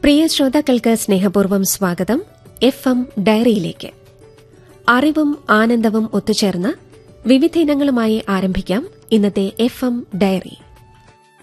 പ്രിയ ശ്രോതാക്കൾക്ക് സ്നേഹപൂർവ്വം സ്വാഗതം. FM ഡയറിയിലേക്ക് അറിവും ആനന്ദവും ഒത്തുചേർന്ന് വിവിധ ഇനങ്ങളുമായി ആരംഭിക്കാം ഇന്നത്തെ FM ഡയറി.